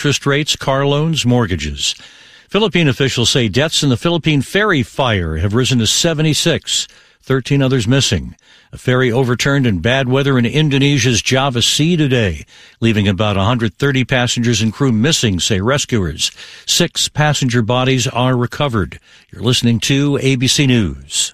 interest rates, car loans, mortgages. Philippine officials say deaths in the Philippine ferry fire have risen to 76, 13 others missing. A ferry overturned in bad weather in Indonesia's Java Sea today, leaving about 130 passengers and crew missing, say rescuers. 6 passenger bodies are recovered. You're listening to ABC News.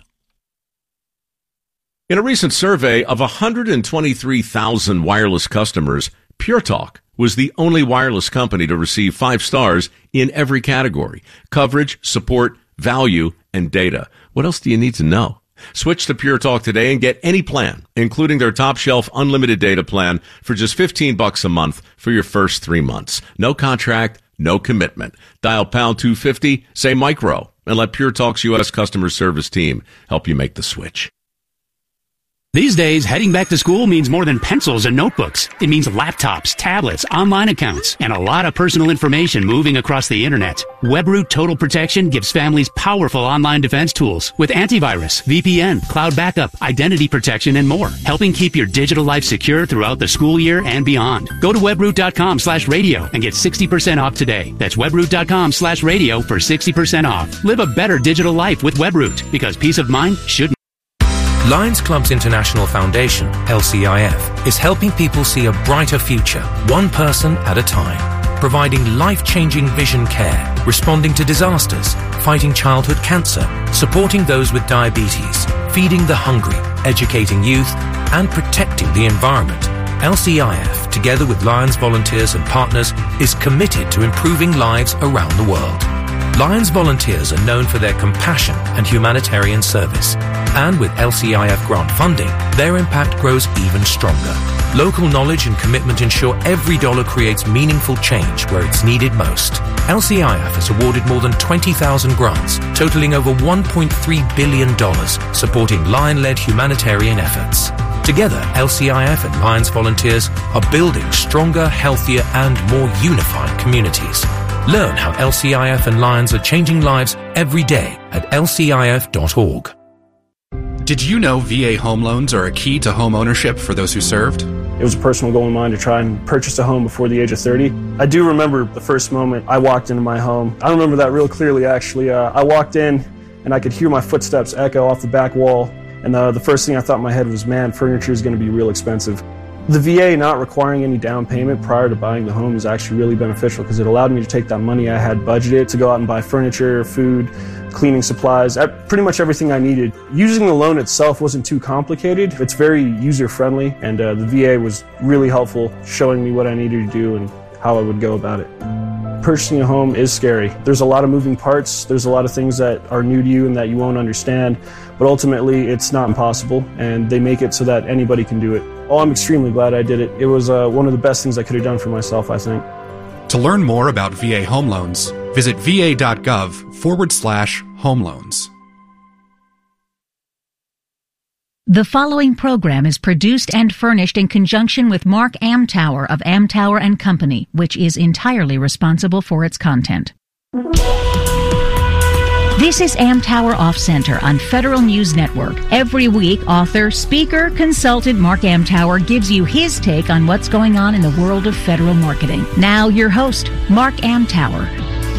In a recent survey of 123,000 wireless customers, Pure Talk was the only wireless company to receive 5 stars in every category: coverage, support, value, and data. What else do you need to know? Switch to Pure Talk today and get any plan, including their top shelf unlimited data plan, for just $15 a month for your first 3 months. No contract, no commitment. Dial pound 250, say micro, and let Pure Talk's U.S. customer service team help you make the switch. These days, heading back to school means more than pencils and notebooks. It means laptops, tablets, online accounts, and a lot of personal information moving across the internet. WebRoot Total Protection gives families powerful online defense tools with antivirus, VPN, cloud backup, identity protection, and more, helping keep your digital life secure throughout the school year and beyond. Go to webroot.com/radio and get 60% off today. That's webroot.com/radio for 60% off. Live a better digital life with WebRoot, because peace of mind shouldn't. Lions Clubs International Foundation, LCIF, is helping people see a brighter future, one person at a time, providing life-changing vision care, responding to disasters, fighting childhood cancer, supporting those with diabetes, feeding the hungry, educating youth, and protecting the environment. LCIF, together with Lions volunteers and partners, is committed to improving lives around the world. Lions volunteers are known for their compassion and humanitarian service. And with LCIF grant funding, their impact grows even stronger. Local knowledge and commitment ensure every dollar creates meaningful change where it's needed most. LCIF has awarded more than 20,000 grants, totaling over $1.3 billion, supporting Lion-led humanitarian efforts. Together, LCIF and Lions volunteers are building stronger, healthier, and more unified communities. Learn how LCIF and Lions are changing lives every day at lcif.org. Did you know VA home loans are a key to home ownership for those who served? It was a personal goal of mine to try and purchase a home before the age of 30. I do remember the first moment I walked into my home. I remember that real clearly, actually. I walked in and I could hear my footsteps echo off the back wall. And the first thing I thought in my head was, man, furniture is going to be real expensive. The VA not requiring any down payment prior to buying the home is actually really beneficial, because it allowed me to take that money I had budgeted to go out and buy furniture, food, cleaning supplies, pretty much everything I needed. Using the loan itself wasn't too complicated. It's very user-friendly, and the VA was really helpful, showing me what I needed to do and how I would go about it. Purchasing a home is scary. There's a lot of moving parts. There's a lot of things that are new to you and that you won't understand. But ultimately, it's not impossible, and they make it so that anybody can do it. Oh, I'm extremely glad I did it. It was one of the best things I could have done for myself, I think. To learn more about VA home loans, visit va.gov/home loans. The following program is produced and furnished in conjunction with Mark Amtower of Amtower & Company, which is entirely responsible for its content. This is Amtower Off Center on Federal News Network. Every week, author, speaker, consultant Mark Amtower gives you his take on what's going on in the world of federal marketing. Now, your host, Mark Amtower.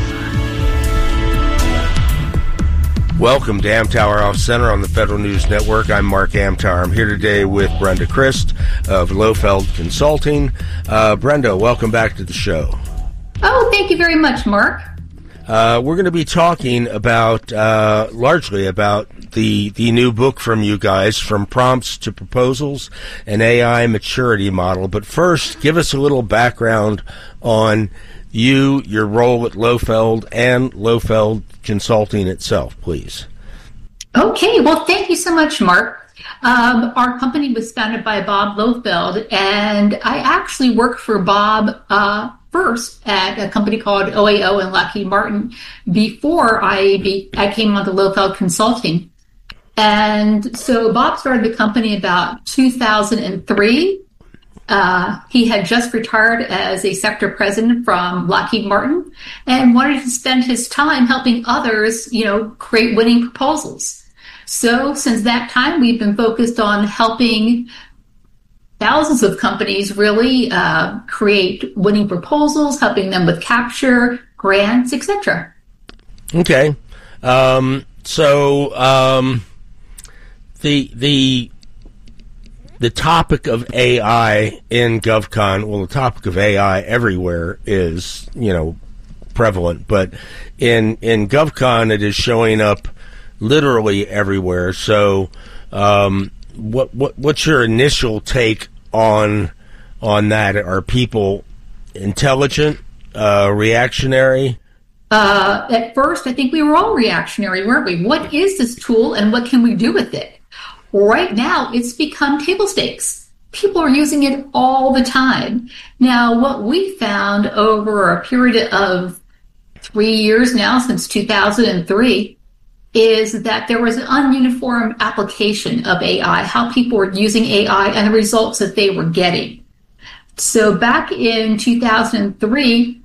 Welcome to Amtower Off Center on the Federal News Network. I'm Mark Amtower. I'm here today with Brenda Christ of Lofeld Consulting. Brenda, welcome back to the show. Oh, thank you very much, Mark. We're going to be talking about, largely about the new book from you guys, From Prompts to Proposals, an AI maturity model. But first, give us a little background on you, your role at Lofeld, and Lofeld Consulting itself, please. Okay, well, thank you so much, Mark. Our company was founded by Bob Lofeld, and I actually worked for Bob first at a company called OAO and Lockheed Martin before I came on to Lofeld Consulting. And so Bob started the company about 2003. He had just retired as a sector president from Lockheed Martin and wanted to spend his time helping others, create winning proposals. So since that time, we've been focused on helping thousands of companies really create winning proposals, helping them with capture, grants, etc. Okay. The topic of AI in GovCon, well, the topic of AI everywhere is, prevalent, but in GovCon it is showing up literally everywhere. So, what's your initial take on that? Are people intelligent, reactionary? At first, I think we were all reactionary, weren't we? What is this tool and what can we do with it? Right now, it's become table stakes. People are using it all the time. Now, what we found over a period of 3 years now, since 2003, is that there was an ununiform application of AI, how people were using AI and the results that they were getting. So back in 2003,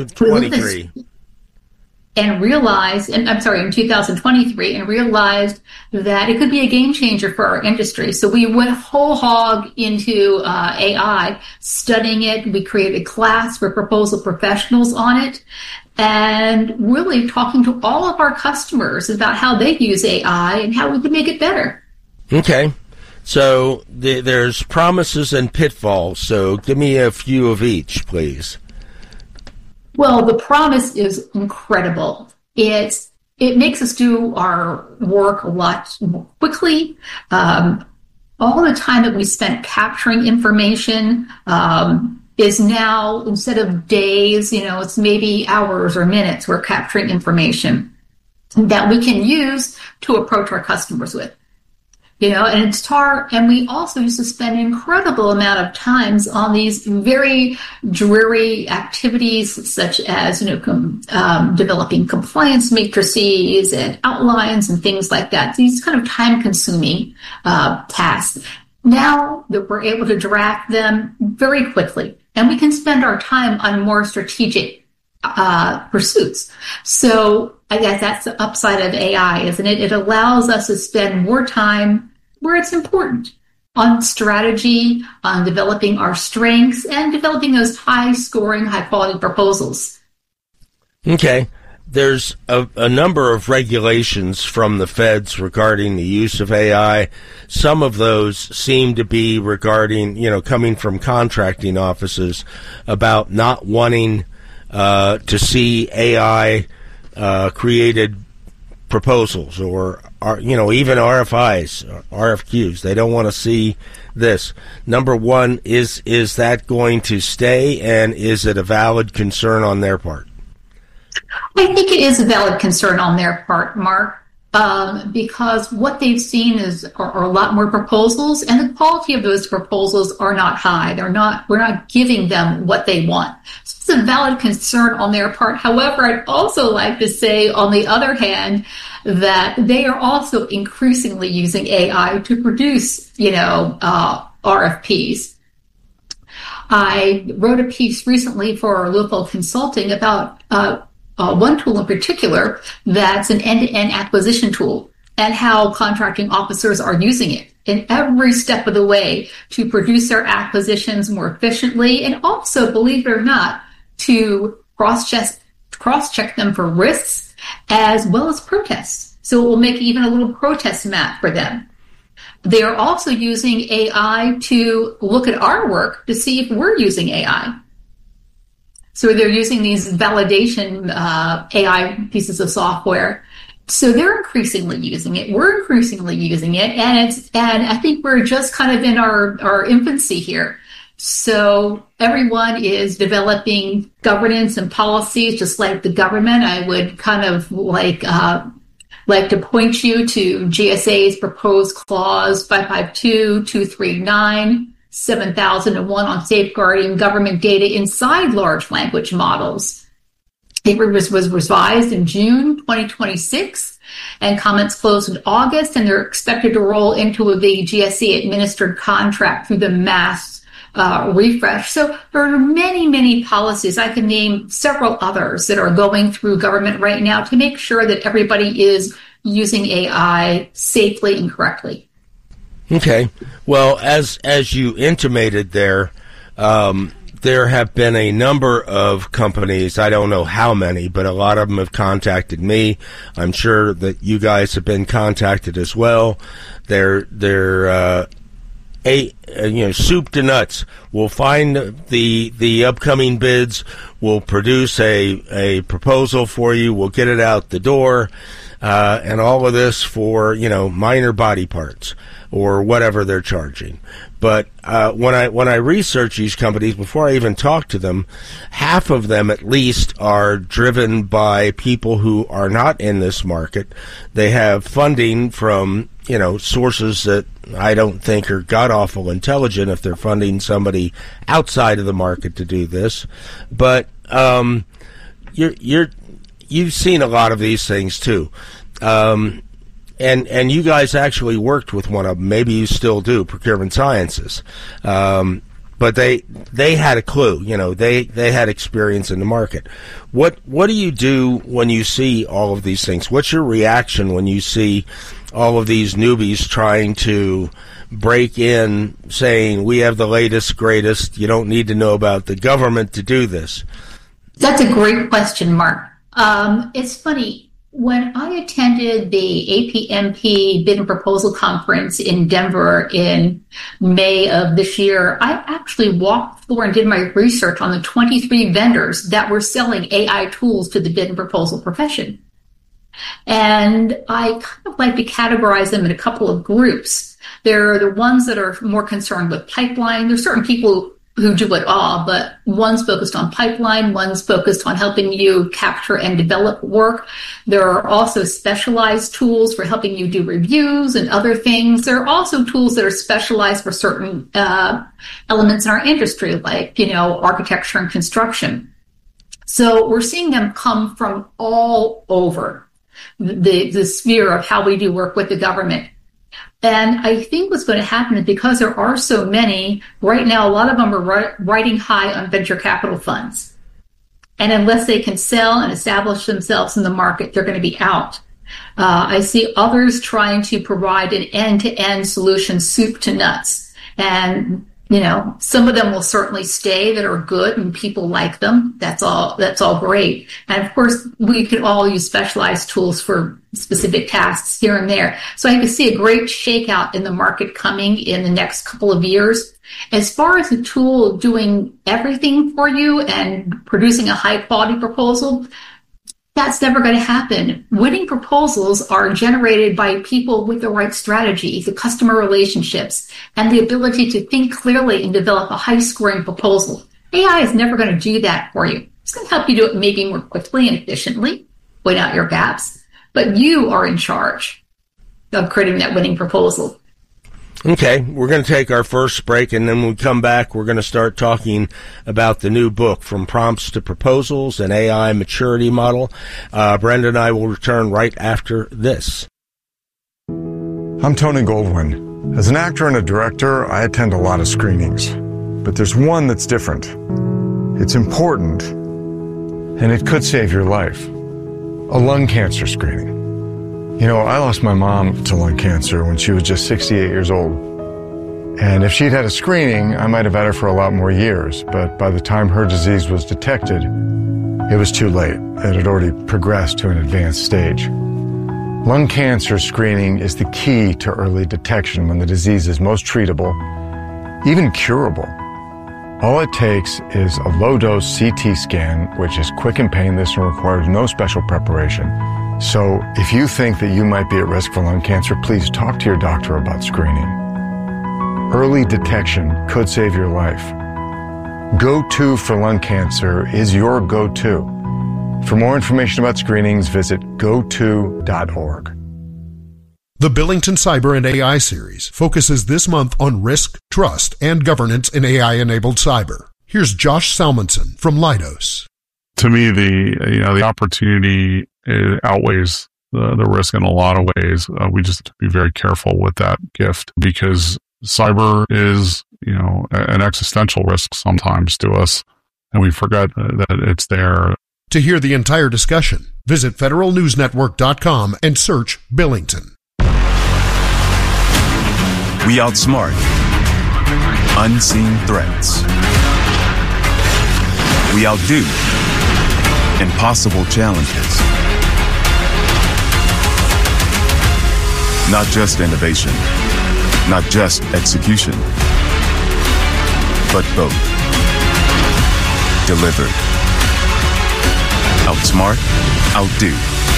and realized, in 2023, and realized that it could be a game changer for our industry. So we went whole hog into AI, studying it. We created a class for proposal professionals on it, and really talking to all of our customers about how they use AI and how we can make it better. Okay. So there's promises and pitfalls. So give me a few of each, please. Well, the promise is incredible. It makes us do our work a lot more quickly. All the time that we spent capturing information is now, instead of days, it's maybe hours or minutes we're capturing information that we can use to approach our customers with. And we also used to spend an incredible amount of times on these very dreary activities, such as, developing compliance matrices and outlines and things like that. These kind of time-consuming tasks. Now that we're able to draft them very quickly, and we can spend our time on more strategic pursuits. So I guess that's the upside of AI, isn't it? It allows us to spend more time where it's important, on strategy, on developing our strengths, and developing those high-scoring, high-quality proposals. Okay. There's a number of regulations from the feds regarding the use of AI. Some of those seem to be regarding, coming from contracting offices about not wanting to see AI created proposals or even RFIs, RFQs. They don't want to see this. Number one, is that going to stay, and is it a valid concern on their part? I think it is a valid concern on their part, Mark, because what they've seen are a lot more proposals, and the quality of those proposals are not high. We're not giving them what they want. So it's a valid concern on their part. However, I'd also like to say, on the other hand, that they are also increasingly using AI to produce, RFPs. I wrote a piece recently for Louisville Consulting about one tool in particular that's an end-to-end acquisition tool, and how contracting officers are using it in every step of the way to produce their acquisitions more efficiently, and also, believe it or not, to cross-check them for risks as well as protests. So it will make even a little protest map for them. They are also using AI to look at our work to see if we're using AI. So they're using these validation AI pieces of software. So they're increasingly using it. We're increasingly using it, and I think we're just kind of in our infancy here. So everyone is developing governance and policies, just like the government. I would kind of like to point you to GSA's proposed clause 552.239. 7001 on safeguarding government data inside large language models. It was revised in June 2026, and comments closed in August, and they're expected to roll into the GSA administered contract through the mass refresh. So there are many, many policies. I can name several others that are going through government right now to make sure that everybody is using AI safely and correctly. Okay. Well, as you intimated there have been a number of companies, I don't know how many, but a lot of them have contacted me. I'm sure that you guys have been contacted as well. They're soup to nuts. We'll find the upcoming bids. We'll produce a proposal for you. We'll get it out the door, and all of this for minor body parts or whatever they're charging. But when I research these companies, before I even talk to them, half of them at least are driven by people who are not in this market. They have funding from sources that I don't think are god-awful intelligent if they're funding somebody outside of the market to do this. But you've seen a lot of these things too. And you guys actually worked with one of them. Maybe you still do, Procurement Sciences. But they had a clue. They had experience in the market. What do you do when you see all of these things? What's your reaction when you see all of these newbies trying to break in, saying, we have the latest, greatest, you don't need to know about the government to do this? That's a great question, Mark. It's funny. When I attended the APMP Bid and Proposal Conference in Denver in May of this year, I actually walked the floor and did my research on the 23 vendors that were selling AI tools to the bid and proposal profession. And I kind of like to categorize them in a couple of groups. There are the ones that are more concerned with pipeline. There's certain people who do it all, but one's focused on pipeline, one's focused on helping you capture and develop work. There are also specialized tools for helping you do reviews and other things. There are also tools that are specialized for certain elements in our industry, like, architecture and construction. So we're seeing them come from all over the sphere of how we do work with the government. And I think what's going to happen is because there are so many, right now, a lot of them are riding high on venture capital funds. And unless they can sell and establish themselves in the market, they're going to be out. I see others trying to provide an end-to-end solution, soup to nuts. And, some of them will certainly stay that are good and people like them. That's all great. And of course, we can all use specialized tools for specific tasks here and there. So I can see a great shakeout in the market coming in the next couple of years. As far as a tool doing everything for you and producing a high quality proposal, that's never going to happen. Winning proposals are generated by people with the right strategy, the customer relationships, and the ability to think clearly and develop a high-scoring proposal. AI is never going to do that for you. It's going to help you do it maybe more quickly and efficiently, point out your gaps, but you are in charge of creating that winning proposal. Okay, we're going to take our first break, and then when we come back, we're going to start talking about the new book, From Prompts to Proposals, an AI maturity model. Brenda and I will return right after this. I'm Tony Goldwyn. As an actor and a director, I attend a lot of screenings. But there's one that's different. It's important, and it could save your life. A lung cancer screening. I lost my mom to lung cancer when she was just 68 years old. And if she'd had a screening, I might have had her for a lot more years. But by the time her disease was detected, it was too late. It had already progressed to an advanced stage. Lung cancer screening is the key to early detection when the disease is most treatable, even curable. All it takes is a low-dose CT scan, which is quick and painless and requires no special preparation. So if you think that you might be at risk for lung cancer, please talk to your doctor about screening. Early detection could save your life. Go-To for lung cancer is your go-to. For more information about screenings, visit goto.org. The Billington Cyber and AI series focuses this month on risk, trust, and governance in AI-enabled cyber. Here's Josh Salmonson from Leidos. To me, the opportunity outweighs the risk in a lot of ways. We just have to be very careful with that gift because cyber is, an existential risk sometimes to us, and we forget that it's there. To hear the entire discussion, visit federalnewsnetwork.com and search Billington. We outsmart unseen threats. We outdo impossible challenges. Not just innovation, not just execution, but both. Delivered. Outsmart, outdo.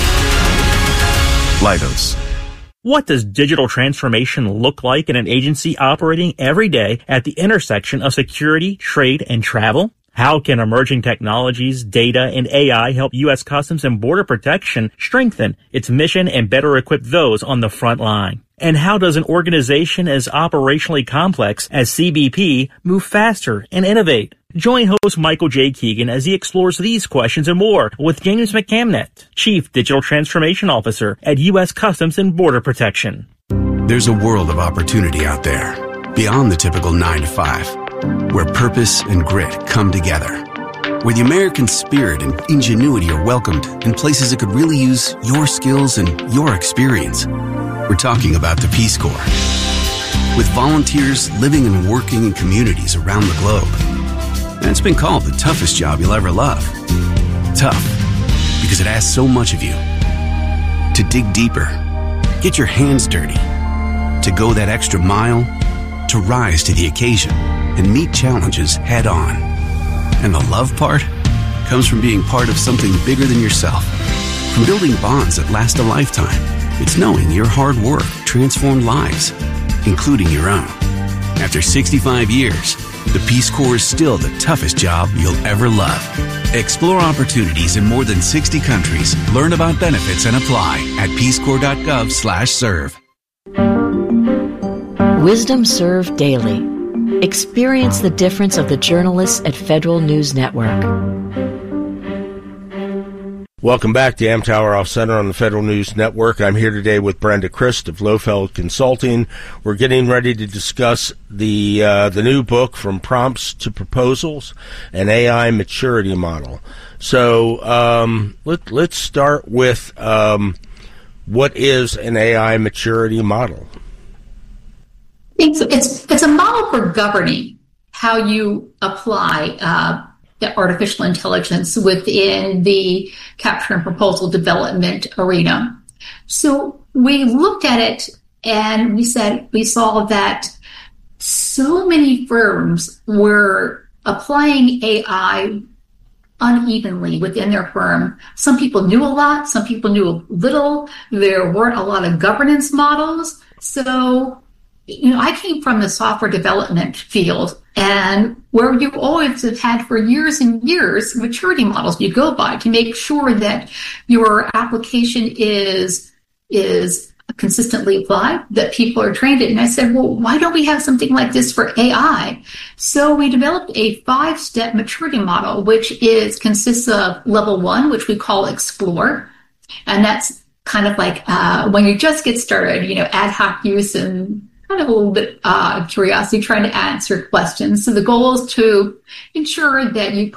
Leidos. What does digital transformation look like in an agency operating every day at the intersection of security, trade, and travel? How can emerging technologies, data, and AI help U.S. Customs and Border Protection strengthen its mission and better equip those on the front line? And how does an organization as operationally complex as CBP move faster and innovate? Join host Michael J. Keegan as he explores these questions and more with James McCamnett, Chief Digital Transformation Officer at U.S. Customs and Border Protection. There's a world of opportunity out there, beyond the typical 9 to 5, where purpose and grit come together, where the American spirit and ingenuity are welcomed in places that could really use your skills and your experience. We're talking about the Peace Corps. With volunteers living and working in communities around the globe. And it's been called the toughest job you'll ever love. Tough, because it asks so much of you. To dig deeper, get your hands dirty, to go that extra mile, to rise to the occasion and meet challenges head on. And the love part comes from being part of something bigger than yourself. From building bonds that last a lifetime, it's knowing your hard work transformed lives, including your own. After 65 years, the Peace Corps is still the toughest job you'll ever love. Explore opportunities in more than 60 countries. Learn about benefits and apply at peacecorps.gov/serve. Wisdom Served Daily. Experience the difference of the journalists at Federal News Network. Welcome back to Amtower Off Center on the Federal News Network. I'm here today with Brenda Christ of Lofeld Consulting. We're getting ready to discuss the new book, From Prompts to Proposals, an AI maturity model. So let's start with what is an AI maturity model? It's a model for governing how you apply the artificial intelligence within the capture and proposal development arena. So we looked at it and we saw that so many firms were applying AI unevenly within their firm. Some people knew a lot, some people knew a little. There weren't a lot of governance models. So, I came from the software development field, and where you always have had for years and years maturity models you go by to make sure that your application is consistently applied, that people are trained in. And I said, well, why don't we have something like this for AI? So we developed a 5-step maturity model, which consists of level 1, which we call Explore. And that's kind of like when you just get started, ad hoc use and kind of a little bit of curiosity, trying to answer questions. So the goal is to ensure that you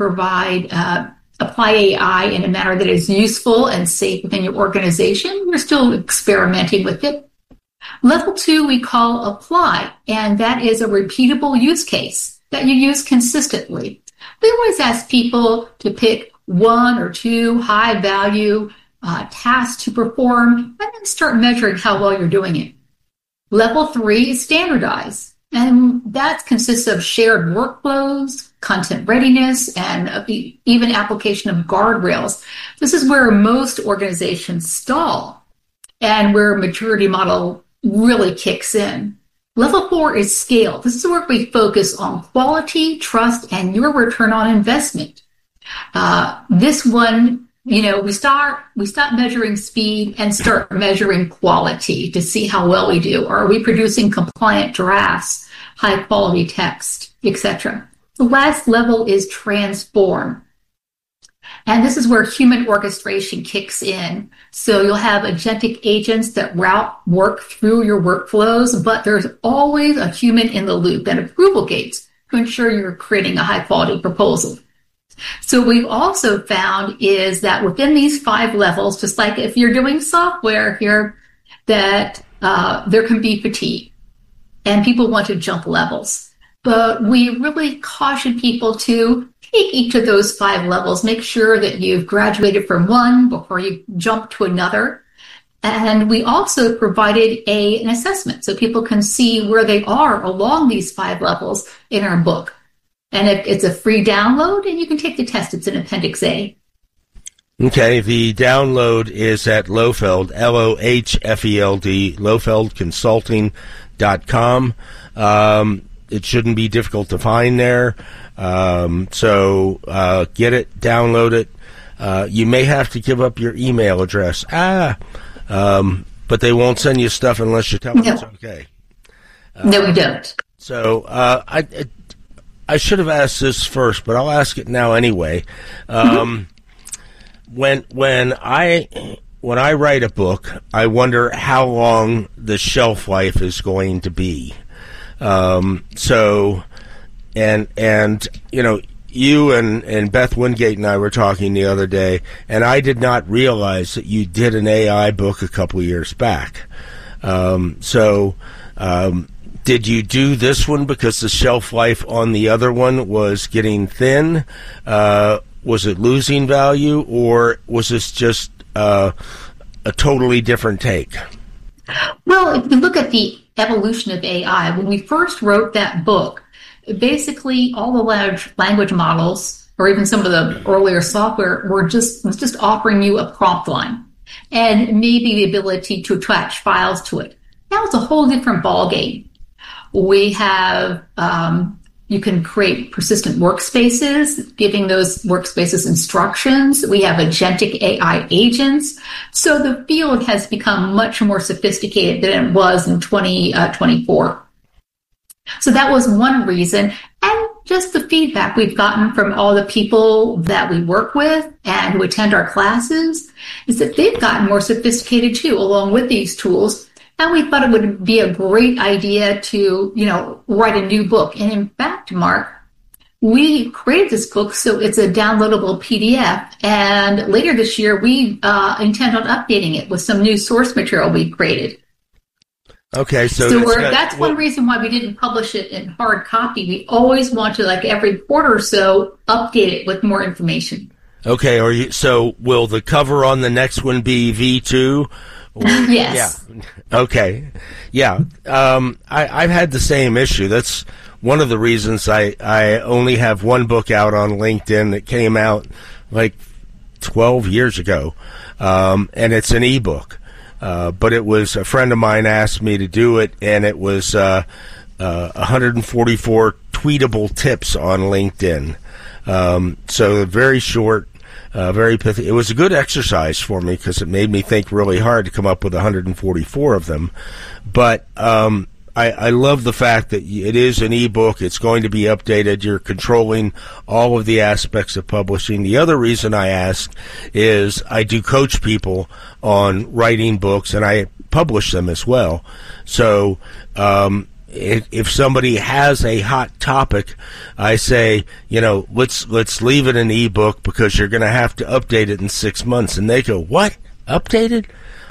apply AI in a manner that is useful and safe within your organization. We're still experimenting with it. Level 2 we call Apply, and that is a repeatable use case that you use consistently. We always ask people to pick 1 or 2 high-value tasks to perform and then start measuring how well you're doing it. Level 3 is Standardize, and that consists of shared workflows, content readiness, and even application of guardrails. This is where most organizations stall and where maturity model really kicks in. Level 4 is Scale. This is where we focus on quality, trust, and your return on investment. This one, we stop measuring speed and start measuring quality to see how well we do. Are we producing compliant drafts, high quality text, etc.? The last level is Transform. And this is where human orchestration kicks in. So you'll have agentic agents that route work through your workflows, but there's always a human in the loop and approval gates to ensure you're creating a high quality proposal. So we've also found is that within these 5 levels, just like if you're doing software here, that there can be fatigue. and people want to jump levels. But we really caution people to take each of those 5 levels, make sure that you've graduated from one before you jump to another. And we also provided an assessment so people can see where they are along these 5 levels in our book. And it's a free download, and you can take the test. It's in Appendix A. Okay, the download is at Lohfeld, Lohfeld, LoHfeldConsulting.com. It shouldn't be difficult to find there. So get it, download it. You may have to give up your email address. But they won't send you stuff unless you tell them it's okay. No, we don't. So I should have asked this first, but I'll ask it now anyway. When I write a book, I wonder how long the shelf life is going to be. So, and you know, you and Beth Wingate and I were talking the other day, and I did not realize that you did an AI book a couple of years back. Did you do this one because the shelf life on the other one was getting thin? Was it losing value, or was this just a totally different take? Well, if you look at the evolution of AI, when we first wrote that book, basically all the large language models, or even some of the earlier software, was just offering you a prompt line and maybe the ability to attach files to it. Now it's a whole different ballgame. We have, you can create persistent workspaces, giving those workspaces instructions. We have agentic AI agents. So the field has become much more sophisticated than it was in 2024. So that was one reason. And just the feedback we've gotten from all the people that we work with and who attend our classes is that they've gotten more sophisticated too, along with these tools. And we thought it would be a great idea to, write a new book. And in fact, Mark, we created this book so it's a downloadable PDF. And later this year, we intend on updating it with some new source material we created. Okay, so that's one reason why we didn't publish it in hard copy. We always want to, like every quarter or so, update it with more information. Okay, so will the cover on the next one be V2? Yes. Yeah. Okay. Yeah. I've had the same issue. That's one of the reasons I only have one book out on LinkedIn that came out like 12 years ago, and it's an ebook. But it was a friend of mine asked me to do it, and it was 144 tweetable tips on LinkedIn. So very short, very pithy. It was a good exercise for me because it made me think really hard to come up with 144 of them. But I love the fact that it is an ebook. It's going to be updated. You're controlling all of the aspects of publishing. The other reason I ask is I do coach people on writing books, and I publish them as well. So if somebody has a hot topic, I say, let's leave it an ebook because you're going to have to update it in 6 months. And they go, what? Updated?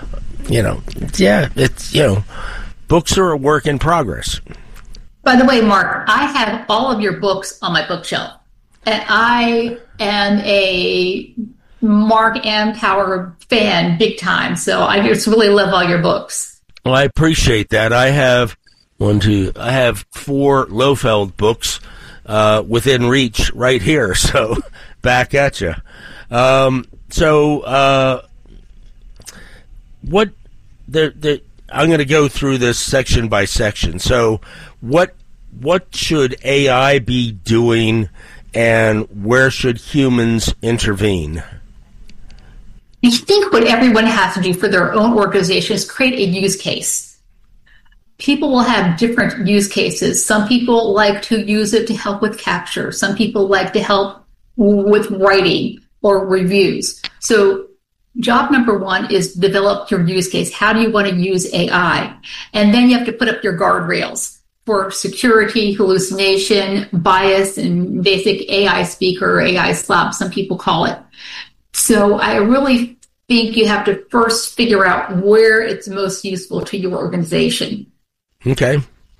Books are a work in progress. By the way, Mark, I have all of your books on my bookshelf. And I am a Mark Amtower fan big time. So I just really love all your books. Well, I appreciate that. I have 4 Lohfeld books within reach right here. So back at you. I'm going to go through this section by section. So what should AI be doing, and where should humans intervene? I think what everyone has to do for their own organization is create a use case. People will have different use cases. Some people like to use it to help with capture. Some people like to help with writing or reviews. So job number 1 is develop your use case. How do you want to use AI? And then you have to put up your guardrails for security, hallucination, bias, and basic AI speaker or AI slop, some people call it. So I really think you have to first figure out where it's most useful to your organization. Okay.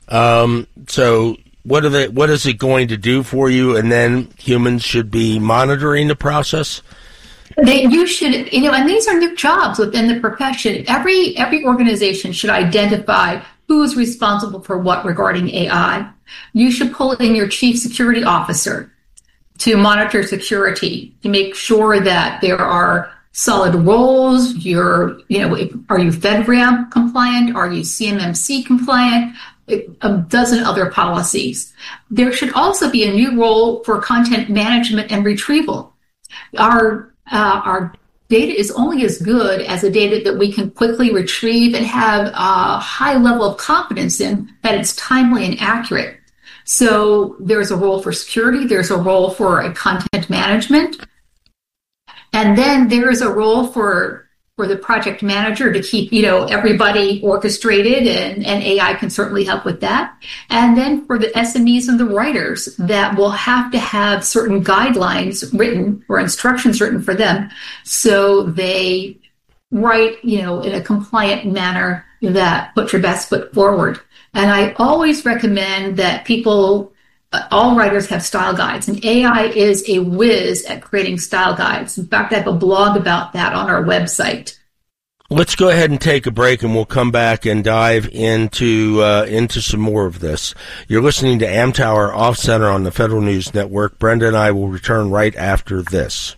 So what is it going to do for you? And then humans should be monitoring the process? You should, and these are new jobs within the profession. Every organization should identify who is responsible for what regarding AI. You should pull in your chief security officer to monitor security, to make sure that there are solid roles. Are you FedRAMP compliant? Are you CMMC compliant? A dozen other policies. There should also be a new role for content management and retrieval. Our data is only as good as the data that we can quickly retrieve and have a high level of confidence in that it's timely and accurate. So there's a role for security, there's a role for a content management, and then there is a role for the project manager to keep, everybody orchestrated, and AI can certainly help with that. And then for the SMEs and the writers that will have to have certain guidelines written or instructions written for them so they write, in a compliant manner that put your best foot forward. And I always recommend that all writers have style guides, and AI is a whiz at creating style guides. In fact, I have a blog about that on our website. Let's go ahead and take a break, and we'll come back and dive into some more of this. You're listening to Amtower Off Center on the Federal News Network. Brenda and I will return right after this.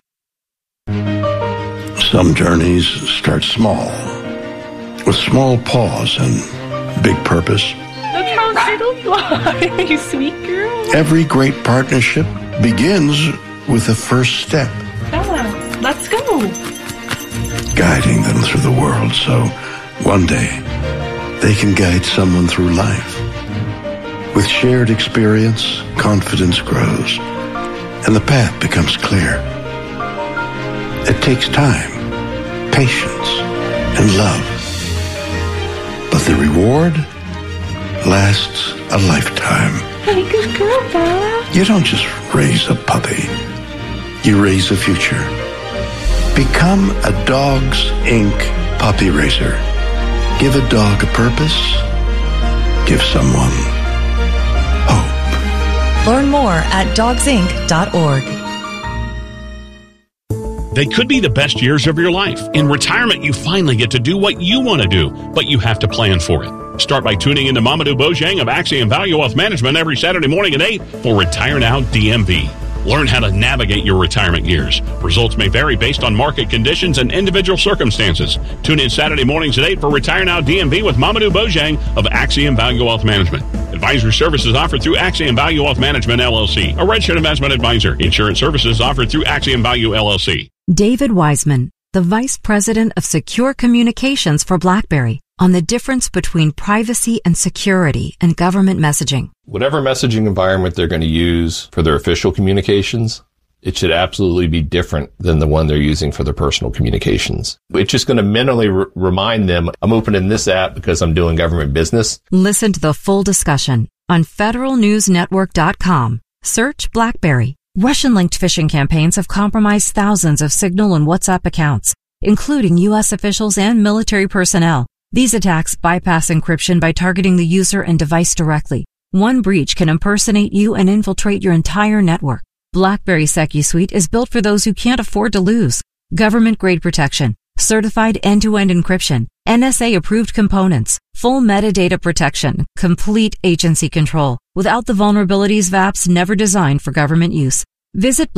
Some journeys start small, with small pause and big purpose. Look how little you are, you sweet girl. Every great partnership begins with the first step. Bella, let's go. Guiding them through the world so one day they can guide someone through life. With shared experience, confidence grows, and the path becomes clear. It takes time, patience, and love. But the reward lasts a lifetime. Hey, good girl, Bella. You don't just raise a puppy. You raise a future. Become a Dogs Inc. puppy raiser. Give a dog a purpose. Give someone hope. Learn more at dogsinc.org. They could be the best years of your life. In retirement, you finally get to do what you want to do, but you have to plan for it. Start by tuning into Mamadou Bojang of Axiom Value Wealth Management every Saturday morning at 8 for Retire Now DMV. Learn how to navigate your retirement years. Results may vary based on market conditions and individual circumstances. Tune in Saturday mornings at 8 for Retire Now DMV with Mamadou Bojang of Axiom Value Wealth Management. Advisory services offered through Axiom Value Wealth Management, LLC, a registered investment advisor. Insurance services offered through Axiom Value, LLC. David Wiseman, the Vice President of Secure Communications for BlackBerry, on the difference between privacy and security in government messaging. Whatever messaging environment they're going to use for their official communications, it should absolutely be different than the one they're using for their personal communications. It's just going to mentally remind them, I'm opening this app because I'm doing government business. Listen to the full discussion on federalnewsnetwork.com. Search BlackBerry. Russian-linked phishing campaigns have compromised thousands of Signal and WhatsApp accounts, including U.S. officials and military personnel. These attacks bypass encryption by targeting the user and device directly. One breach can impersonate you and infiltrate your entire network. BlackBerry SecuSuite is built for those who can't afford to lose. Government-grade protection, certified end-to-end encryption, NSA-approved components, full metadata protection, complete agency control, without the vulnerabilities of apps never designed for government use. Visit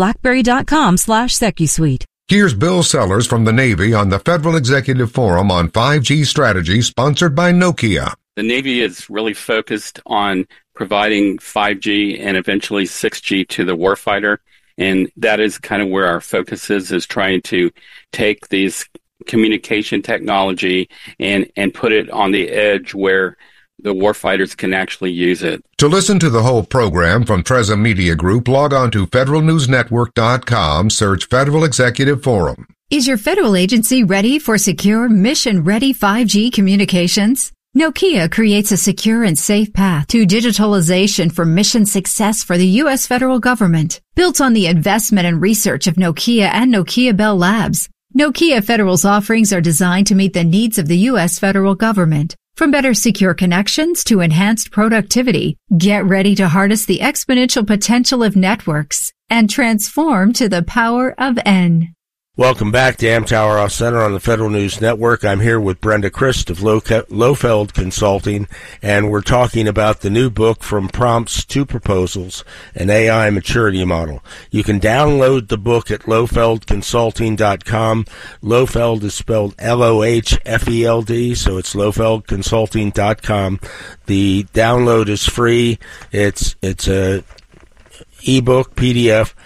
BlackBerry.com/SecuSuite. Here's Bill Sellers from the Navy on the Federal Executive Forum on 5G strategy, sponsored by Nokia. The Navy is really focused on providing 5G and eventually 6G to the warfighter. And that is kind of where our focus is trying to take these communication technology and put it on the edge where the warfighters can actually use it. To listen to the whole program from Treza Media Group, log on to federalnewsnetwork.com, search Federal Executive Forum. Is your federal agency ready for secure, mission-ready 5G communications? Nokia creates a secure and safe path to digitalization for mission success for the U.S. federal government. Built on the investment and research of Nokia and Nokia Bell Labs, Nokia Federal's offerings are designed to meet the needs of the U.S. federal government. From better secure connections to enhanced productivity, get ready to harness the exponential potential of networks and transform to the power of N. Welcome back to Amtower Off Center on the Federal News Network. I'm here with Brenda Christ of Lofeld Consulting, and we're talking about the new book, From Prompts to Proposals, an AI maturity model. You can download the book at lofeldconsulting.com. Lofeld is spelled Lohfeld, so it's lofeldconsulting.com. The download is free. It's a ebook, PDF,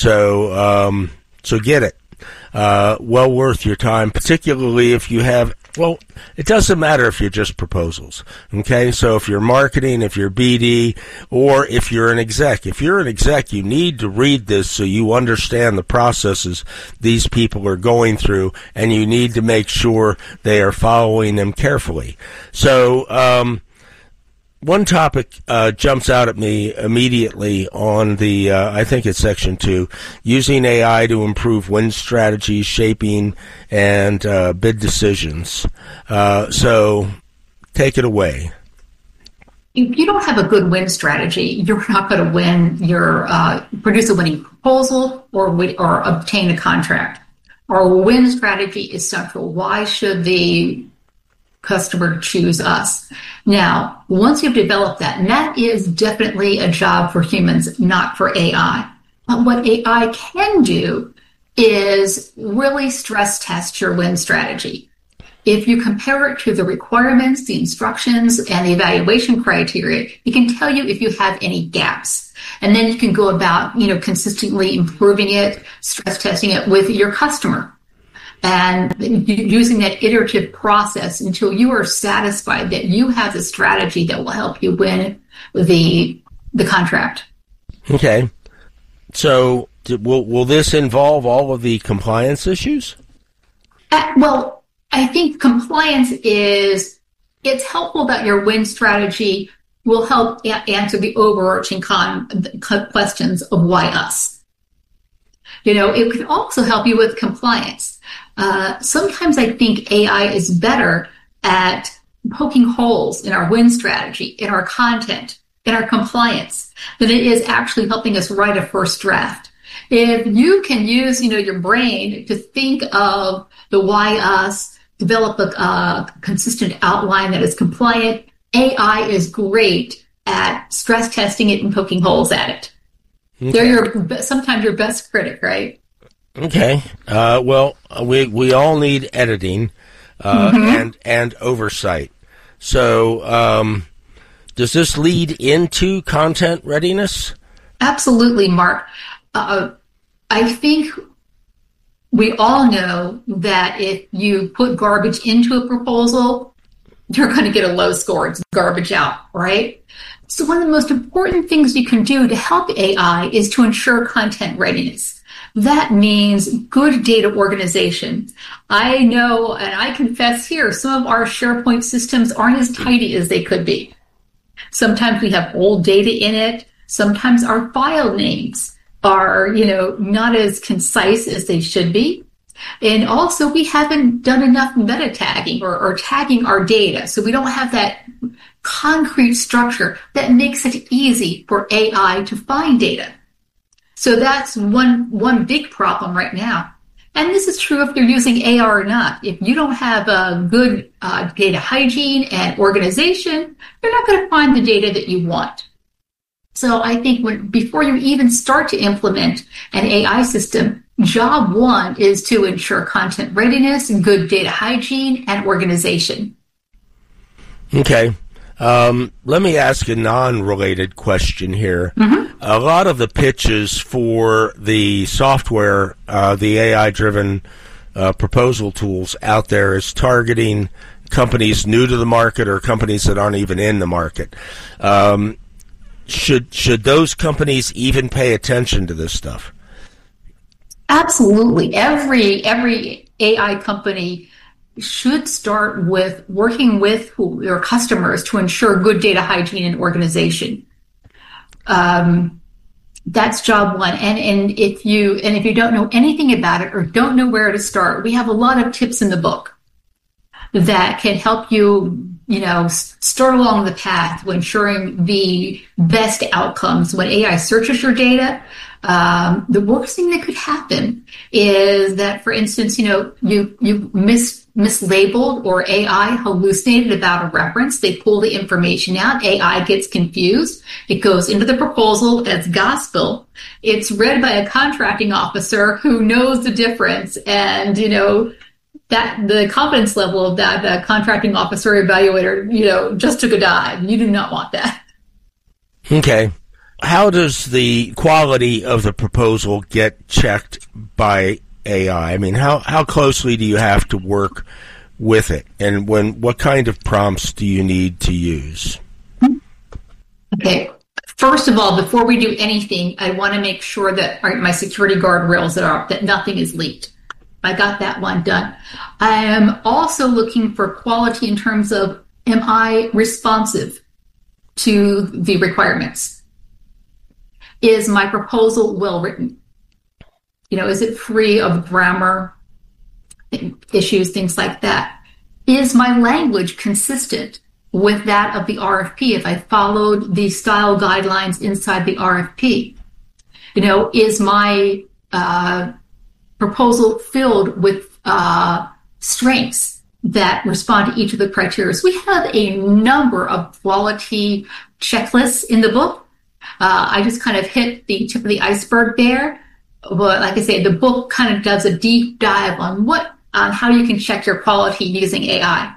so get it. Well worth your time, particularly if you have, well, it doesn't matter if you're just proposals, okay? So if you're marketing, if you're BD, or if you're an exec. If you're an exec, you need to read this so you understand the processes these people are going through, and you need to make sure they are following them carefully. So, one topic jumps out at me immediately on the, I think it's section 2, using AI to improve win strategies, shaping, and bid decisions. So take it away. If you don't have a good win strategy, you're not going to win your produce a winning proposal or obtain a contract. Our win strategy is central. Why should the customer choose us? Now, once you've developed that, and that is definitely a job for humans, not for AI. But what AI can do is really stress test your win strategy. If you compare it to the requirements, the instructions, and the evaluation criteria, it can tell you if you have any gaps. And then you can go about, consistently improving it, stress testing it with your customer, and using that iterative process until you are satisfied that you have the strategy that will help you win the contract. Okay. So will this involve all of the compliance issues? Well, I think compliance it's helpful that your win strategy will help answer the overarching questions of why us. It can also help you with compliance. Sometimes I think AI is better at poking holes in our win strategy, in our content, in our compliance, than it is actually helping us write a first draft. If you can use, your brain to think of the why us, develop a consistent outline that is compliant, AI is great at stress testing it and poking holes at it. Okay. They're sometimes your best critic, right? Okay. Well, we all need editing and oversight. So, does this lead into content readiness? Absolutely, Mark. I think we all know that if you put garbage into a proposal, you're going to get a low score. It's garbage out, right? So one of the most important things you can do to help AI is to ensure content readiness. That means good data organization. I know, and I confess here, some of our SharePoint systems aren't as tidy as they could be. Sometimes we have old data in it. Sometimes our file names are, not as concise as they should be. And also we haven't done enough meta tagging or tagging our data. So we don't have that concrete structure that makes it easy for AI to find data. So that's one big problem right now. And this is true if you're using AI or not. If you don't have a good data hygiene and organization, you're not going to find the data that you want. So I think before you even start to implement an AI system, job one is to ensure content readiness and good data hygiene and organization. Okay. Let me ask a non-related question here. Mm-hmm. A lot of the pitches for the software, the AI-driven proposal tools out there is targeting companies new to the market or companies that aren't even in the market. Should those companies even pay attention to this stuff? Absolutely. Every AI company should start with working with your customers to ensure good data hygiene and organization. That's job one. And if you don't know anything about it or don't know where to start, we have a lot of tips in the book that can help you start along the path to ensuring the best outcomes. When AI searches your data, the worst thing that could happen is that, for instance, you mislabeled or AI hallucinated about a reference. They pull the information out. AI gets confused. It goes into the proposal as gospel. It's read by a contracting officer who knows the difference, and that the confidence level of that contracting officer evaluator, just took a dive. You do not want that. Okay. How does the quality of the proposal get checked by AI? I mean, how closely do you have to work with it? And what kind of prompts do you need to use? Okay. First of all, before we do anything, I want to make sure that my security guardrails that nothing is leaked. I got that one done. I am also looking for quality in terms of, am I responsive to the requirements? Is my proposal well written? Is it free of grammar issues, things like that? Is my language consistent with that of the RFP if I followed the style guidelines inside the RFP? Is my proposal filled with strengths that respond to each of the criteria? So we have a number of quality checklists in the book. I just kind of hit the tip of the iceberg there. But like I say, the book kind of does a deep dive on how you can check your quality using AI.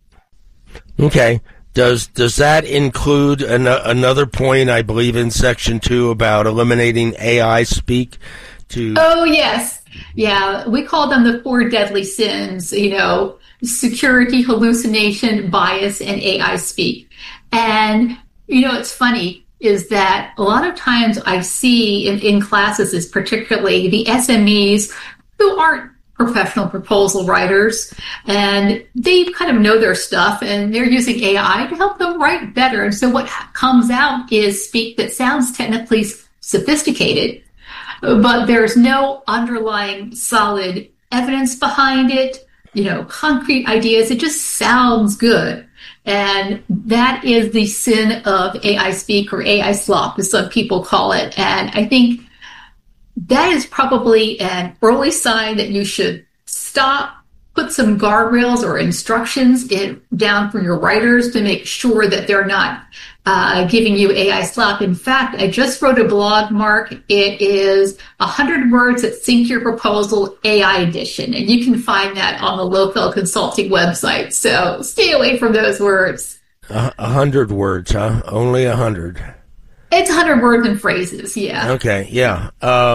Okay. Does that include another point, I believe, in Section 2 about eliminating AI speak? Oh, yes. Yeah, we call them the 4 deadly sins, security, hallucination, bias, and AI speak. And, it's funny is that a lot of times I see in classes is particularly the SMEs who aren't professional proposal writers, and they kind of know their stuff, and they're using AI to help them write better. And so what comes out is speak that sounds technically sophisticated, but there's no underlying solid evidence behind it, concrete ideas. It just sounds good. And that is the sin of AI speak, or AI slop, as some people call it. And I think that is probably an early sign that you should stop, put some guardrails or instructions down for your writers to make sure that they're not giving you AI slop. In fact, I just wrote a blog, Mark. It is 100 words that sync your proposal, AI edition. And you can find that on the Lofeld Consulting website. So stay away from those words. 100 words, huh? Only 100. It's 100 words and phrases, yeah. Okay, yeah.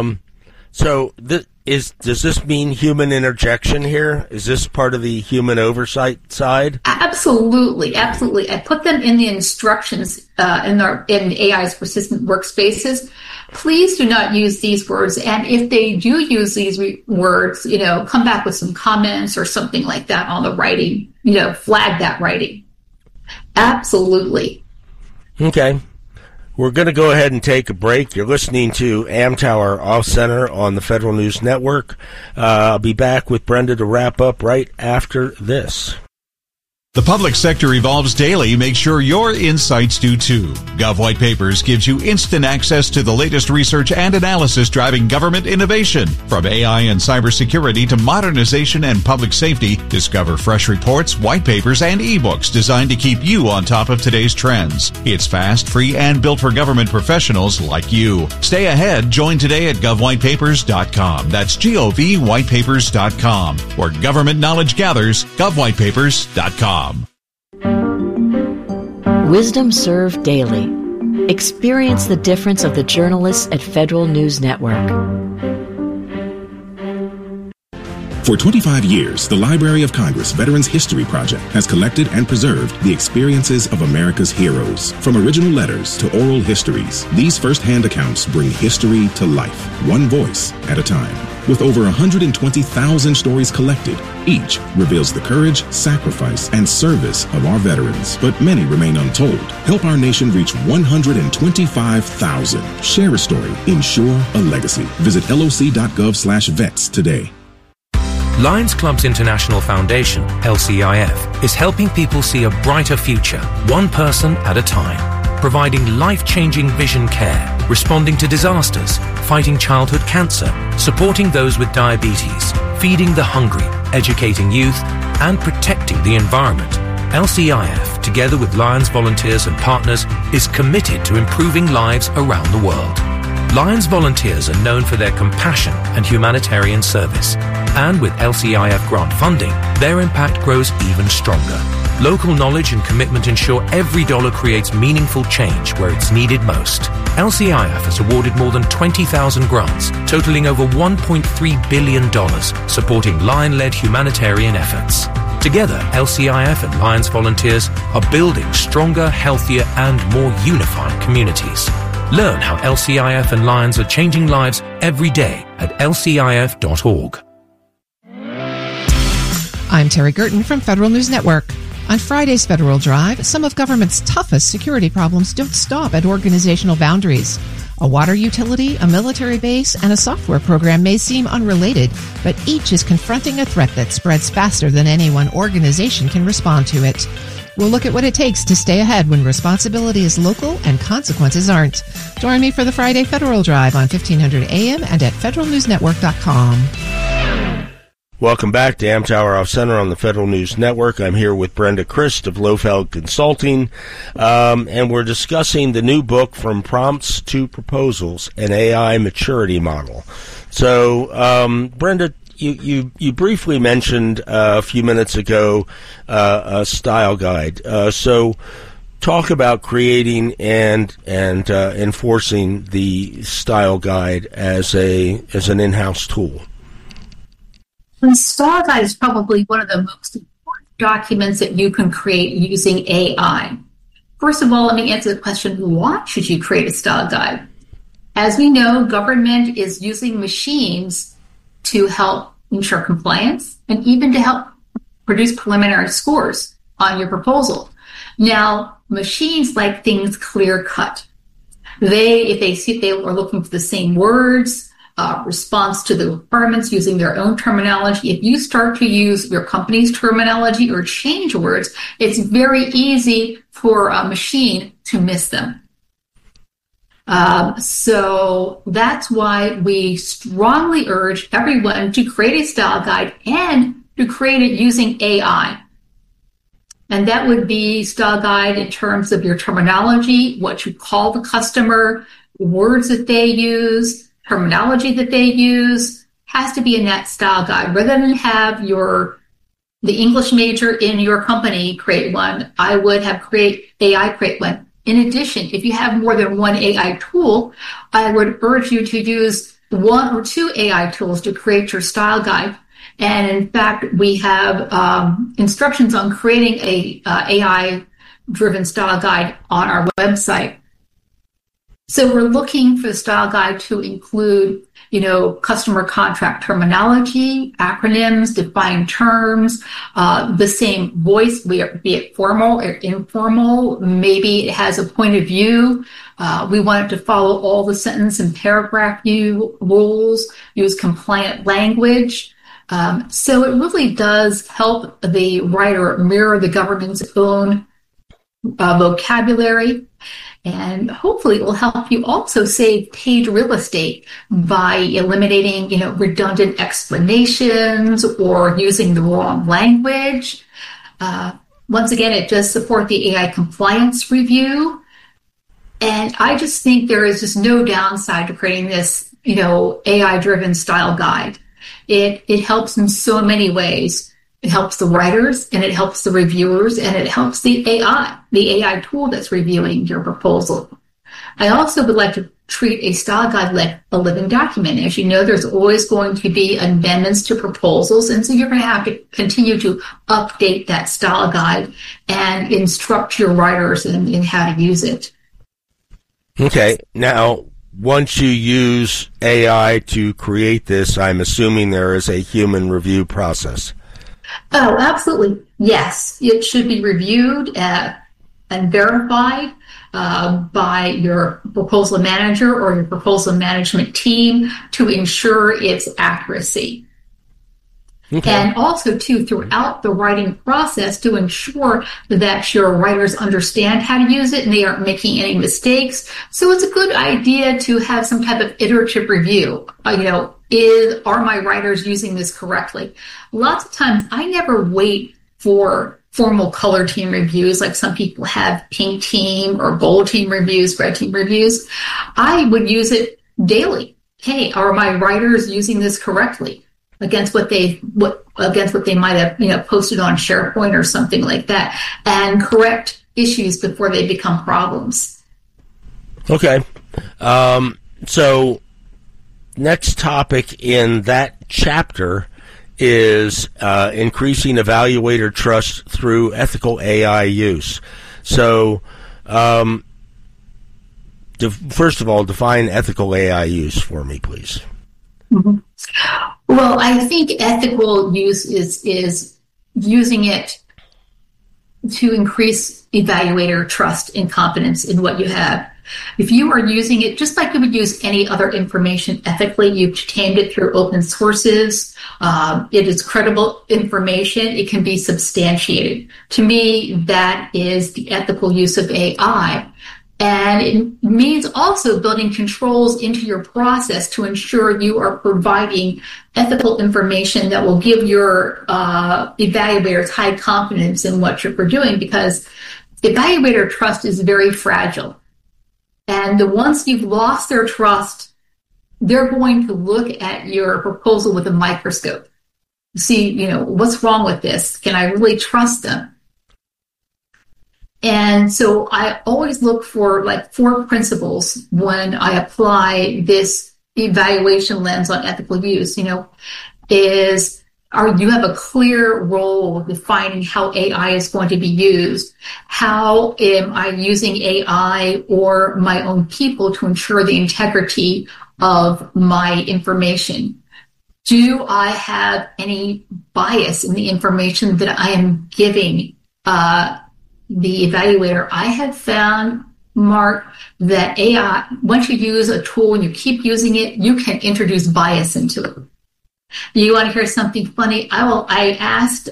So does this mean human interjection here? Is this part of the human oversight side? Absolutely. I put them in the instructions in AI's persistent workspaces. Please do not use these words. And if they do use these words, come back with some comments or something like that on the writing, flag that writing. Absolutely. Okay. We're going to go ahead and take a break. You're listening to Amtower Off Center on the Federal News Network. I'll be back with Brenda to wrap up right after this. The public sector evolves daily. Make sure your insights do too. Gov White Papers gives you instant access to the latest research and analysis driving government innovation. From AI and cybersecurity to modernization and public safety, discover fresh reports, white papers, and ebooks designed to keep you on top of today's trends. It's fast, free, and built for government professionals like you. Stay ahead. Join today at govwhitepapers.com. That's govwhitepapers.com. Where government knowledge gathers, govwhitepapers.com. Wisdom Served Daily. Experience the difference of the journalists at Federal News Network. For 25 years, the Library of Congress Veterans History Project has collected and preserved the experiences of America's heroes. From original letters to oral histories, these first-hand accounts bring history to life, one voice at a time. With over 120,000 stories collected, each reveals the courage, sacrifice, and service of our veterans, but many remain untold. Help our nation reach 125,000. Share a story. Ensure a legacy. Visit loc.gov/vets today. Lions Club's International Foundation, LCIF, is helping people see a brighter future, one person at a time, providing life-changing vision care, responding to disasters, fighting childhood cancer, supporting those with diabetes, feeding the hungry, educating youth, and protecting the environment. LCIF, together with Lions volunteers and partners, is committed to improving lives around the world. Lions volunteers are known for their compassion and humanitarian service. And with LCIF grant funding, their impact grows even stronger. Local knowledge and commitment ensure every dollar creates meaningful change where it's needed most. LCIF has awarded more than 20,000 grants, totaling over $1.3 billion, supporting Lion-led humanitarian efforts. Together, LCIF and Lions volunteers are building stronger, healthier, and more unified communities. Learn how LCIF and Lions are changing lives every day at lcif.org. I'm Terry Gerton from Federal News Network. On Friday's Federal Drive, some of government's toughest security problems don't stop at organizational boundaries. A water utility, a military base, and a software program may seem unrelated, but each is confronting a threat that spreads faster than any one organization can respond to it. We'll look at what it takes to stay ahead when responsibility is local and consequences aren't. Join me for the Friday Federal Drive on 1500 AM and at federalnewsnetwork.com. Welcome back to Amtower Off Center on the Federal News Network. I'm here with Brenda Christ of Lofeld Consulting, and we're discussing the new book, From Prompts to Proposals, an AI Maturity Model. So, Brenda, you briefly mentioned a few minutes ago a style guide. So talk about creating and enforcing the style guide as an in-house tool. The style guide is probably one of the most important documents that you can create using AI. First of all, let me answer the question, why should you create a style guide? As we know, government is using machines to help ensure compliance and even to help produce preliminary scores on your proposal. Now, machines like things clear cut. If they see they are looking for the same words, response to the requirements using their own terminology. If you start to use your company's terminology or change words, it's very easy for a machine to miss them. So that's why we strongly urge everyone to create a style guide and to create it using AI. And that would be style guide in terms of your terminology, what you call the customer, words that they use, terminology that they use, has to be in that style guide. Rather than have the English major in your company create one, I would have AI create one. In addition, if you have more than one AI tool, I would urge you to use one or two AI tools to create your style guide. And in fact, we have instructions on creating a AI-driven style guide on our website. So we're looking for the style guide to include, customer contract terminology, acronyms, defined terms, the same voice, be it formal or informal. Maybe it has a point of view. We want it to follow all the sentence and paragraph rules, use compliant language. So it really does help the writer mirror the government's own vocabulary. And hopefully it will help you also save page real estate by eliminating, redundant explanations or using the wrong language. Once again, it does support the AI compliance review. And I just think there is just no downside to creating this, AI-driven style guide. It helps in so many ways. It helps the writers, and it helps the reviewers, and it helps the AI tool that's reviewing your proposal. I also would like to treat a style guide like a living document. As you know, there's always going to be amendments to proposals, and so you're going to have to continue to update that style guide and instruct your writers in how to use it. Okay. Now, once you use AI to create this, I'm assuming there is a human review process. Oh, absolutely. Yes. It should be reviewed and verified by your proposal manager or your proposal management team to ensure its accuracy. Okay. And also, too, throughout the writing process to ensure that your writers understand how to use it and they aren't making any mistakes. So it's a good idea to have some type of iterative review. Are my writers using this correctly? Lots of times I never wait for formal color team reviews like some people have pink team or gold team reviews, red team reviews. I would use it daily. Hey, are my writers using this correctly? Against what they might have posted on SharePoint or something like that, and correct issues before they become problems. Okay, so next topic in that chapter is increasing evaluator trust through ethical AI use. So, first of all, define ethical AI use for me, please. Mm-hmm. Well, I think ethical use is using it to increase evaluator trust and confidence in what you have. If you are using it just like you would use any other information ethically, you've obtained it through open sources, it is credible information, it can be substantiated. To me, that is the ethical use of AI. And it means also building controls into your process to ensure you are providing ethical information that will give your evaluators high confidence in what you're doing, because evaluator trust is very fragile. And once you've lost their trust, they're going to look at your proposal with a microscope. See, what's wrong with this? Can I really trust them? And so I always look for like 4 principles when I apply this evaluation lens on ethical use, you have a clear role defining how AI is going to be used. How am I using AI or my own people to ensure the integrity of my information? Do I have any bias in the information that I am giving the evaluator? I have found, Mark, that AI, once you use a tool and you keep using it, you can introduce bias into it. You want to hear something funny? I asked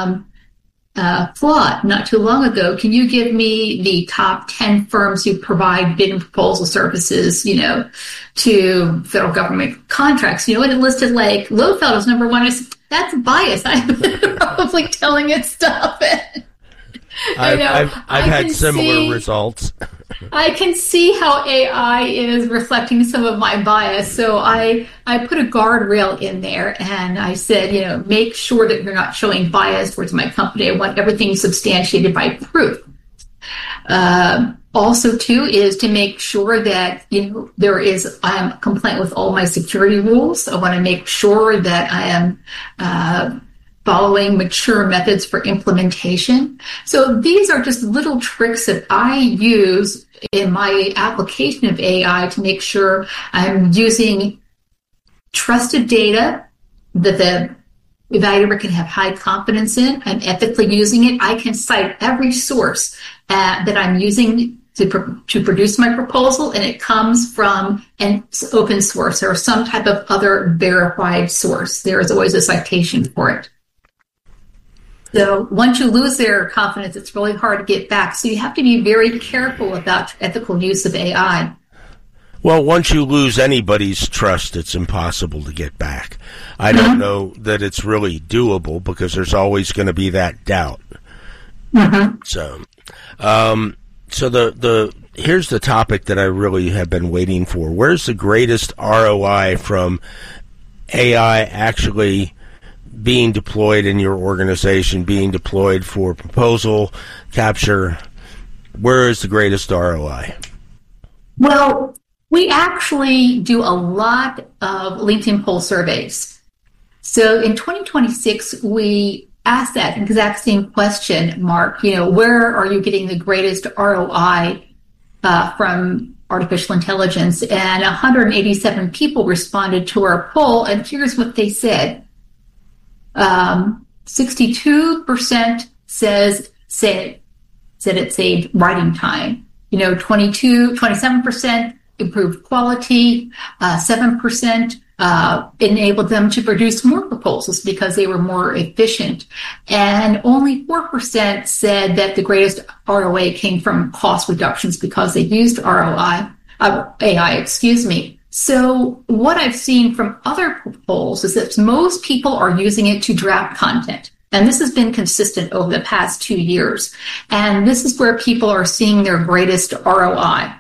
Claude not too long ago, can you give me the top 10 firms who provide bid and proposal services, to federal government contracts? And it listed like Lowfeld as number 1. I said, that's bias. I'm probably telling it stop it. I've had similar results. I can see how AI is reflecting some of my bias. So I put a guardrail in there and I said, make sure that you're not showing bias towards my company. I want everything substantiated by proof. Also, too, is to make sure that, I am compliant with all my security rules. I want to make sure that I am following mature methods for implementation. So these are just little tricks that I use in my application of AI to make sure I'm using trusted data that the evaluator can have high confidence in. I'm ethically using it. I can cite every source that I'm using to produce my proposal, and it comes from an open source or some type of other verified source. There is always a citation for it. So once you lose their confidence, it's really hard to get back. So you have to be very careful about ethical use of AI. Well, once you lose anybody's trust, it's impossible to get back. I don't know that it's really doable because there's always going to be that doubt. So here's the topic that I really have been waiting for. Where's the greatest ROI from AI actually being deployed in your organization, being deployed for proposal capture? Where is the greatest ROI? Well, we actually do a lot of LinkedIn poll surveys. So in 2026, we asked that exact same question, Mark, where are you getting the greatest ROI from artificial intelligence? And 187 people responded to our poll, and here's what they said. 62% said it saved writing time. 27% improved quality, 7% enabled them to produce more proposals because they were more efficient. And only 4% said that the greatest ROI came from cost reductions because they used AI. So what I've seen from other polls is that most people are using it to draft content. And this has been consistent over the past 2 years. And this is where people are seeing their greatest ROI.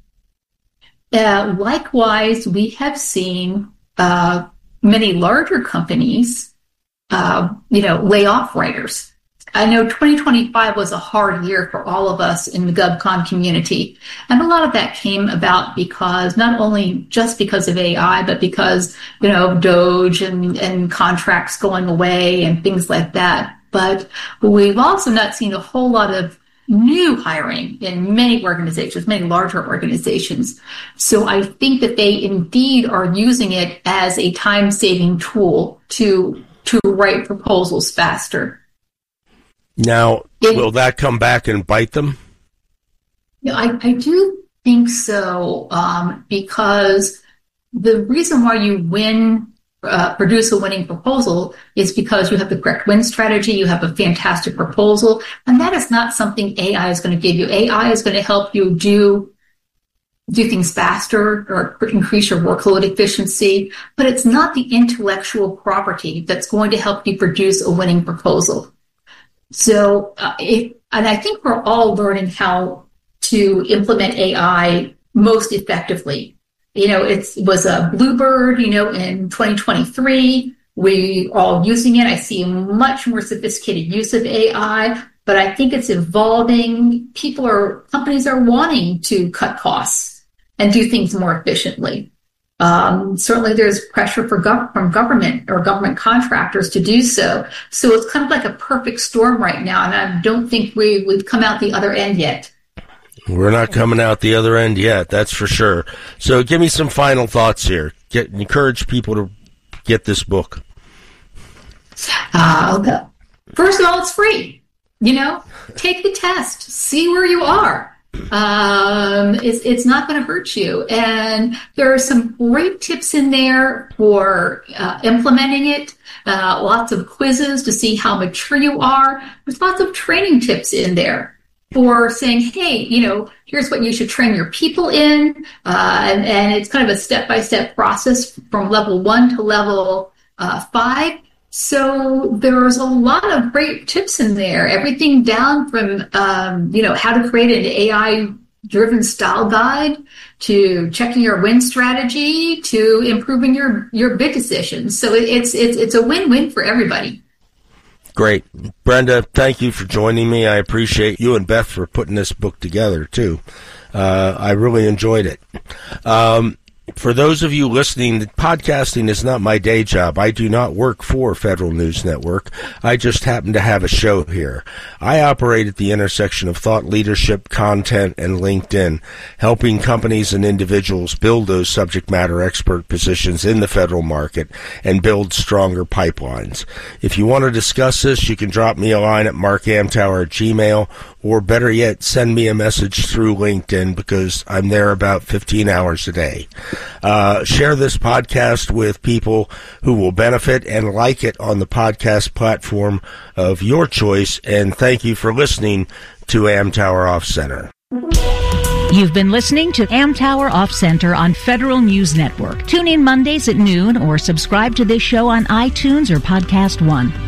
Likewise, we have seen many larger companies, lay off writers. I know 2025 was a hard year for all of us in the GovCon community. And a lot of that came about because not only just because of AI, but because, DOGE and contracts going away and things like that. But we've also not seen a whole lot of new hiring in many organizations, many larger organizations. So I think that they indeed are using it as a time-saving tool to write proposals faster. Now, will that come back and bite them? I do think so, because the reason why you produce a winning proposal is because you have the correct win strategy, you have a fantastic proposal, and that is not something AI is going to give you. AI is going to help you do things faster or increase your workload efficiency, but it's not the intellectual property that's going to help you produce a winning proposal. So, and I think we're all learning how to implement AI most effectively. It was a bluebird, in 2023. We all using it. I see a much more sophisticated use of AI, but I think it's evolving. Companies are wanting to cut costs and do things more efficiently. Certainly there's pressure from government or government contractors to do so. So it's kind of like a perfect storm right now, and I don't think we've come out the other end yet. We're not coming out the other end yet, that's for sure. So give me some final thoughts here. Encourage people to get this book. First of all, it's free. Take the test, see where you are. It's not going to hurt you. And there are some great tips in there for implementing it. Lots of quizzes to see how mature you are. There's lots of training tips in there for saying, hey, here's what you should train your people in. And it's kind of a step-by-step process from level 1 to level 5. So there's a lot of great tips in there. Everything down from, how to create an AI-driven style guide to checking your win strategy to improving your bid decisions. So it's a win-win for everybody. Great. Brenda, thank you for joining me. I appreciate you and Beth for putting this book together, too. I really enjoyed it. For those of you listening, podcasting is not my day job. I do not work for Federal News Network. I just happen to have a show here. I operate at the intersection of thought leadership, content, and LinkedIn, helping companies and individuals build those subject matter expert positions in the federal market and build stronger pipelines. If you want to discuss this, you can drop me a line at markamtower@gmail.com, or better yet, send me a message through LinkedIn because I'm there about 15 hours a day. Share this podcast with people who will benefit and like it on the podcast platform of your choice. And thank you for listening to Amtower Off Center. You've been listening to Amtower Off Center on Federal News Network. Tune in Mondays at noon or subscribe to this show on iTunes or Podcast One.